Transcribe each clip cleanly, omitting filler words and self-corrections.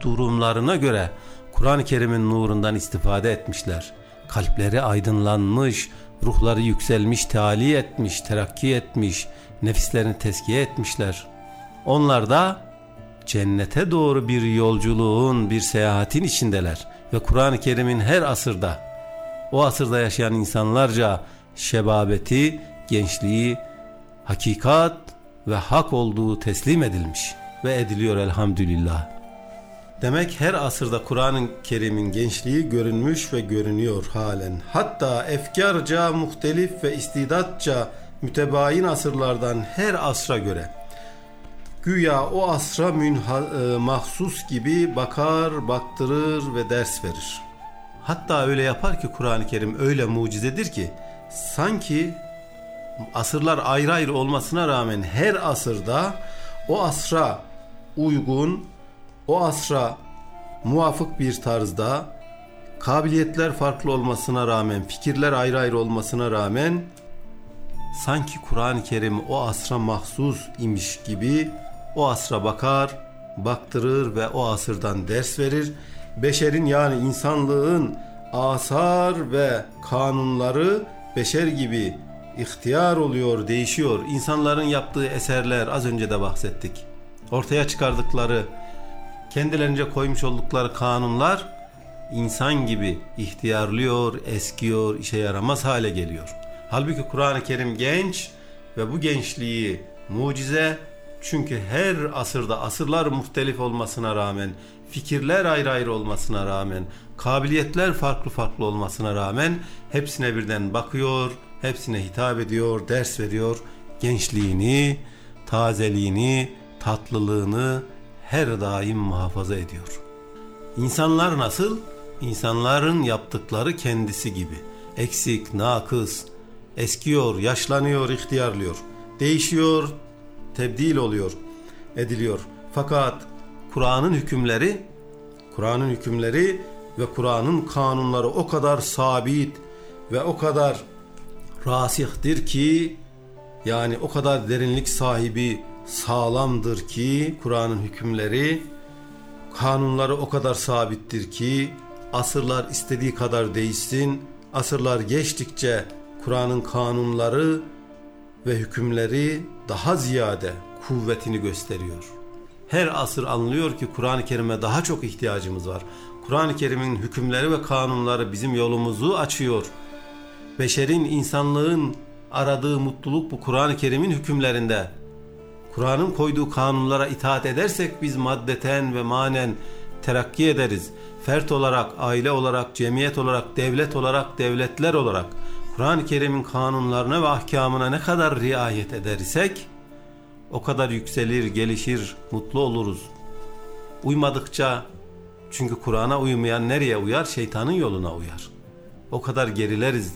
durumlarına göre Kur'an-ı Kerim'in nurundan istifade etmişler. Kalpleri aydınlanmış, ruhları yükselmiş, teali etmiş, terakki etmiş, nefislerini tezkiye etmişler. Onlar da cennete doğru bir yolculuğun, bir seyahatin içindeler. Ve Kur'an-ı Kerim'in her asırda, o asırda yaşayan insanlarca şebabeti, gençliği, hakikat ve hak olduğu teslim edilmiş ve ediliyor elhamdülillah. Demek her asırda Kur'an-ı Kerim'in gençliği görünmüş ve görünüyor halen. Hatta efkarca, muhtelif ve istidatça mütebayin asırlardan her asra göre güya o asra mahsus gibi bakar, baktırır ve ders verir. Hatta öyle yapar ki Kur'an-ı Kerim öyle mucizedir ki sanki asırlar ayrı ayrı olmasına rağmen her asırda o asra uygun, o asra muvafık bir tarzda, kabiliyetler farklı olmasına rağmen, fikirler ayrı ayrı olmasına rağmen sanki Kur'an-ı Kerim o asra mahsus imiş gibi o asra bakar, baktırır ve o asırdan ders verir. Beşerin yani insanlığın asar ve kanunları beşer gibi ihtiyar oluyor, değişiyor. İnsanların yaptığı eserler, az önce de bahsettik. Ortaya çıkardıkları, kendilerince koymuş oldukları kanunlar insan gibi ihtiyarlıyor, eskiyor, işe yaramaz hale geliyor. Halbuki Kur'an-ı Kerim genç ve bu gençliği mucize, çünkü her asırda, asırlar muhtelif olmasına rağmen, fikirler ayrı ayrı olmasına rağmen, kabiliyetler farklı farklı olmasına rağmen hepsine birden bakıyor, hepsine hitap ediyor, ders veriyor. Gençliğini, tazeliğini, tatlılığını her daim muhafaza ediyor. İnsanlar nasıl? İnsanların yaptıkları kendisi gibi. Eksik, nakıs, eskiyor, yaşlanıyor, ihtiyarlıyor. Değişiyor, tebdil oluyor, ediliyor. Fakat Kur'an'ın hükümleri ve Kur'an'ın kanunları o kadar sabit ve o kadar rasihtir ki, yani o kadar derinlik sahibi, sağlamdır ki Kur'an'ın hükümleri, kanunları o kadar sabittir ki asırlar istediği kadar değişsin, asırlar geçtikçe Kur'an'ın kanunları ve hükümleri daha ziyade kuvvetini gösteriyor. Her asır anlıyor ki Kur'an-ı Kerim'e daha çok ihtiyacımız var. Kur'an-ı Kerim'in hükümleri ve kanunları bizim yolumuzu açıyor. Beşerin, insanlığın aradığı mutluluk bu Kur'an-ı Kerim'in hükümlerinde. Kur'an'ın koyduğu kanunlara itaat edersek biz maddeten ve manen terakki ederiz. Fert olarak, aile olarak, cemiyet olarak, devlet olarak, devletler olarak Kur'an-ı Kerim'in kanunlarına ve ahkamına ne kadar riayet edersek o kadar yükselir, gelişir, mutlu oluruz. Uymadıkça, çünkü Kur'an'a uymayan nereye uyar? Şeytanın yoluna uyar. O kadar gerileriz.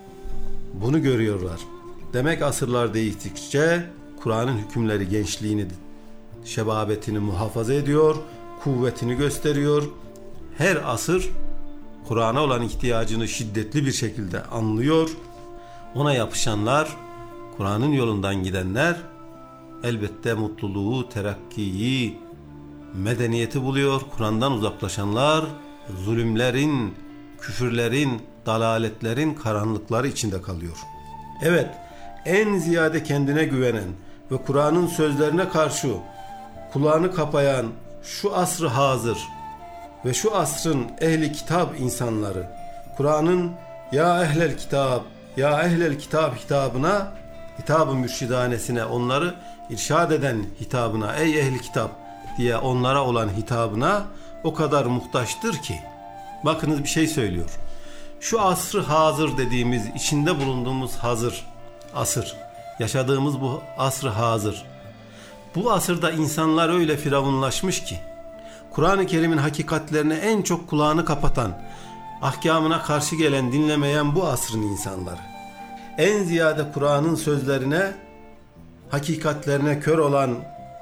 Bunu görüyorlar. Demek asırlar değiştikçe Kur'an'ın hükümleri gençliğini, şebabetini muhafaza ediyor, kuvvetini gösteriyor. Her asır Kur'an'a olan ihtiyacını şiddetli bir şekilde anlıyor. Ona yapışanlar, Kur'an'ın yolundan gidenler elbette mutluluğu, terakkiyi, medeniyeti buluyor. Kur'an'dan uzaklaşanlar zulümlerin, küfürlerin, dalaletlerin karanlıkları içinde kalıyor. Evet, en ziyade kendine güvenen ve Kur'an'ın sözlerine karşı kulağını kapayan şu asrı hazır ve şu asrın ehli kitap insanları Kur'an'ın ya ehlel kitap, ya ehlel kitap hitabına, hitab-ı mürşidanesine, onları irşad eden hitabına, ey ehli kitap diye onlara olan hitabına o kadar muhtaçtır ki, bakınız bir şey söylüyor. Şu asrı hazır dediğimiz, içinde bulunduğumuz hazır asır, yaşadığımız bu asrı hazır. Bu asırda insanlar öyle firavunlaşmış ki, Kur'an-ı Kerim'in hakikatlerine en çok kulağını kapatan, ahkamına karşı gelen, dinlemeyen bu asrın insanları. En ziyade Kur'an'ın sözlerine, hakikatlerine kör olan,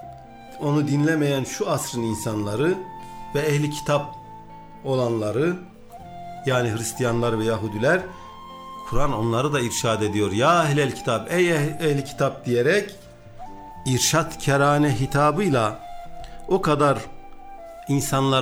onu dinlemeyen şu asrın insanları ve ehli kitap olanları, yani Hristiyanlar ve Yahudiler, Kur'an onları da irşad ediyor. Ya ehlel kitap, ey ehli kitap diyerek irşad kerane hitabıyla o kadar insanlar